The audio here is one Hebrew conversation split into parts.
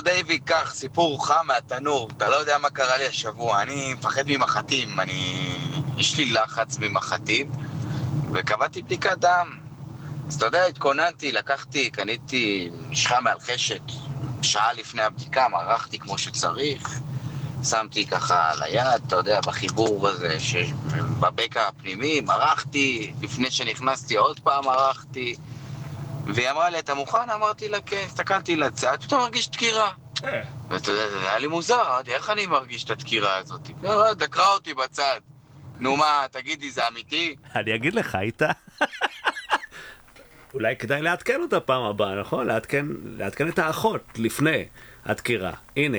דיווי, כך, סיפור חם מהתנור. אתה לא יודע מה קרה לי השבוע. אני מפחד ממחטים. יש לי לחץ ממחטים, וקבעתי בדיקת דם. אז אתה יודע, התכוננתי, קניתי משחה מהלחשת. שעה לפני הבדיקה, מרחתי כמו שצריך. שמתי ככה על היד, אתה יודע, בחיבור הזה, בבקע הפנימי, מרחתי. לפני שנכנסתי עוד פעם מרחתי. והיא אמרה לי, אתה מוכן? אמרתי לה, כן. הסתכלתי לצד, אתה מרגיש דקירה. ואתה יודע, זה היה לי מוזר, אמרתי, איך אני מרגיש את הדקירה הזאת? דקרה אותי בצד. נו מה, תגידי, זה אמיתי? אני אגיד לך, איתה. אולי כדאי לעדכן אותה פעם הבאה, נכון? לעדכן את האחות לפני הדקירה. הנה,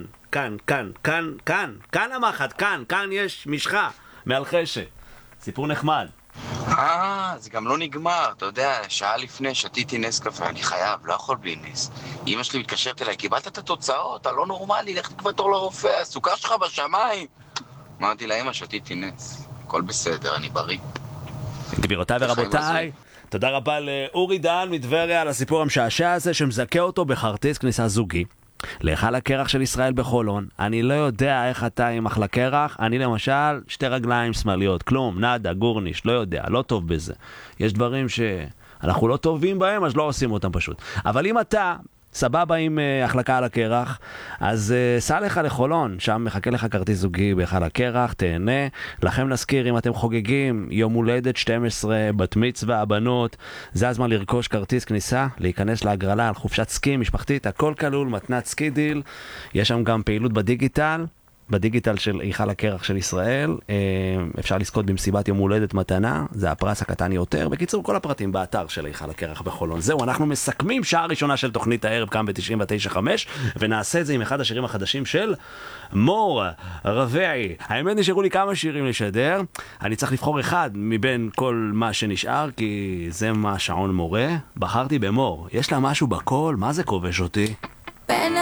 כאן המחט, כאן יש משחה מהלחשת. סיפור נחמד. זה גם לא נגמר, אתה יודע, שעה לפני שתיתי נס קפה, אני חייב, לא יכול בלי נס. אמא שלי מתקשרת אליי, קיבלת את התוצאות, אתה לא נורמלי, לך תקבע תור לרופא, הסוכר שלך בשמיים. אמרתי לה, אמא, שתיתי נס, הכל בסדר, אני בריא. גבירותיי ורבותיי, תודה רבה לאורי דהן מטבריה על הסיפור המשעשע הזה שמזכה אותו בכרטיס כניסה זוגי להיכל הקרח של ישראל בחולון. אני לא יודע איך אתה עם אחלה קרח, אני למשל שתי רגליים שמאליות, כלום, נדה, גורניש, לא יודע, לא טוב בזה. יש דברים שאנחנו לא טובים בהם, אז לא עושים אותם פשוט. אבל אם אתה סבבה עם החלקה על הקרח, אז סע לך לחולון, שם מחכה לך כרטיס זוגי בהיכל הקרח, תהנה. לכם נזכיר, אם אתם חוגגים יום הולדת 12, בת מצווה, הבנות, זה הזמן לרכוש כרטיס כניסה, להיכנס להגרלה על חופשת סקי משפחתית, הכל כלול, מתנת סקי דיל. יש שם גם פעילות בדיגיטל של היכל הקרח של ישראל. אפשר לזכות במסיבת יום הולדת מתנה, זה הפרס הקטן יותר. בקיצור, כל הפרטים באתר של היכל הקרח בחולון. זהו, אנחנו מסכמים שעה ראשונה של תוכנית הערב כאן ב-99.5, ונעשה את זה עם אחד השירים החדשים של מור רביעי. האמת, נשארו לי כמה שירים לשדר, אני צריך לבחור אחד מבין כל מה שנשאר, כי זה מה שעון מורה. בחרתי במור, יש לה משהו בקול, מה זה כובש אותי?